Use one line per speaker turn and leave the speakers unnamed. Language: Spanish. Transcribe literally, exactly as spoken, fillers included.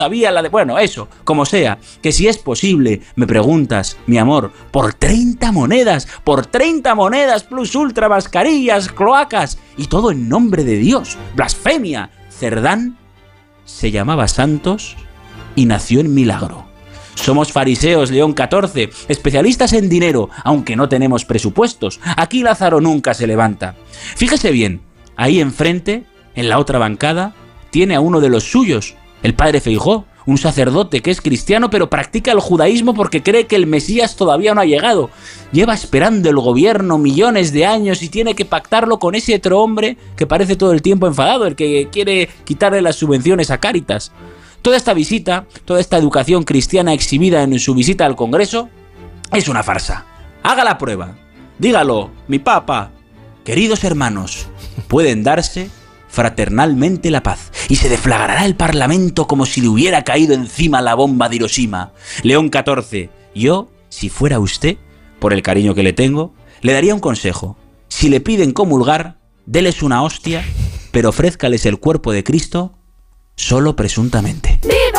todavía la de... Bueno, eso, como sea, que si es posible, me preguntas, mi amor, por treinta monedas, por treinta monedas plus ultra, mascarillas, cloacas, y todo en nombre de Dios. Blasfemia. Cerdán se llamaba Santos y nació en Milagro. Somos fariseos, León catorce, especialistas en dinero, aunque no tenemos presupuestos. Aquí Lázaro nunca se levanta. Fíjese bien, ahí enfrente, en la otra bancada, tiene a uno de los suyos, el padre Feijóo, un sacerdote que es cristiano pero practica el judaísmo porque cree que el Mesías todavía no ha llegado. Lleva esperando el gobierno millones de años y tiene que pactarlo con ese otro hombre que parece todo el tiempo enfadado, el que quiere quitarle las subvenciones a Cáritas. Toda esta visita, toda esta educación cristiana exhibida en su visita al Congreso, es una farsa. Haga la prueba. Dígalo, mi papa. Queridos hermanos, pueden darse fraternalmente la paz, y se deflagrará el Parlamento como si le hubiera caído encima la bomba de Hiroshima. León catorce, yo, si fuera usted, por el cariño que le tengo, le daría un consejo. Si le piden comulgar, déles una hostia, pero ofrézcales el cuerpo de Cristo solo presuntamente. ¡Viva!